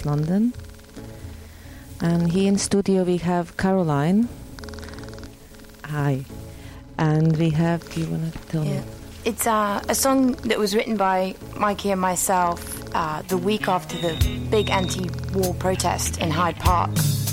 London. And here in studio we have Caroline. Hi. And we have, do you want to tell me? It's a song that was written by Mikey and myself the week after the big anti-war protest in Hyde Park.